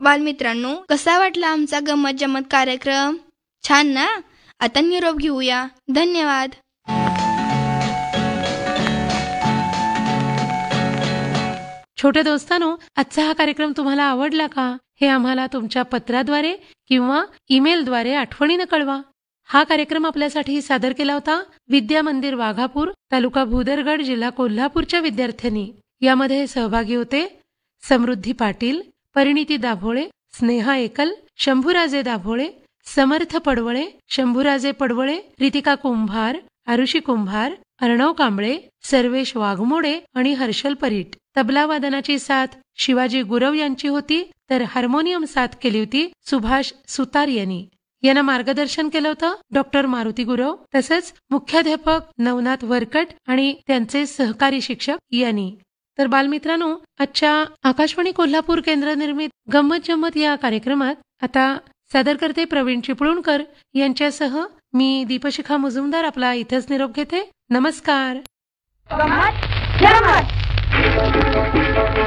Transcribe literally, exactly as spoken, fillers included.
बालमित्रांनो, कसा वाटला आमचा गमत जमत कार्यक्रम? छान ना? आता निरोप घेऊया. धन्यवाद. छोट्या दोस्तांनो, आजचा हा कार्यक्रम तुम्हाला आवडला का हे आम्हाला तुमच्या पत्राद्वारे किंवा ईमेलद्वारे आठवणीनं कळवा. हा कार्यक्रम आपल्यासाठी सादर केला होता विद्या मंदिर वाघापूर, तालुका भूदरगड, जिल्हा कोल्हापूरच्या विद्यार्थ्यांनी. यामध्ये सहभागी होते समृद्धी पाटील, परिणिती दाभोळे, स्नेहा एकल, शंभूराजे दाभोळे, समर्थ पडवळे, शंभूराजे पडवळे, रितिका कुंभार, आरुषी कुंभार, अर्णव कांबळे, सर्वेश वाघमोडे आणि हर्षल परीट. तबला वादनाची साथ शिवाजी गुरव यांची होती, तर हार्मोनियम साथ केली होती सुभाष सुतार यांनी. यांना मार्गदर्शन केलं होतं डॉक्टर मारुती गुरव, तसंच मुख्याध्यापक नवनाथ वरकट आणि त्यांचे सहकारी शिक्षक यांनी. तर बालमित्रांनो, आजच्या आकाशवाणी कोल्हापूर केंद्र निर्मित गंमत जम्मत या कार्यक्रमात आता सादर करते प्रवीण चिपळूणकर यांच्यासह मी दीपशिखा मुजुमदार आपला इथंच निरोप घेते. नमस्कार. गंमत जम्मत.